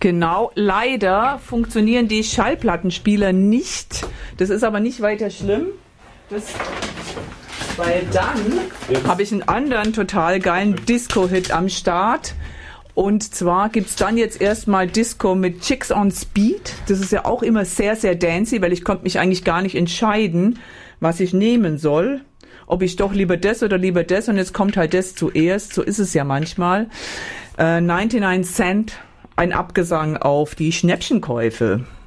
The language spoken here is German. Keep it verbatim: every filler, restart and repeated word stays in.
Genau, leider funktionieren die Schallplattenspieler nicht. Das ist aber nicht weiter schlimm. Das, weil dann habe ich einen anderen total geilen Disco-Hit am Start. Und zwar gibt's dann jetzt erstmal Disco mit Chicks on Speed. Das ist ja auch immer sehr, sehr dancey, weil ich konnte mich eigentlich gar nicht entscheiden, was ich nehmen soll. Ob ich doch lieber das oder lieber das. Und jetzt kommt halt das zuerst. So ist es ja manchmal. Äh, neunundneunzig Cent, ein Abgesang auf die Schnäppchenkäufe.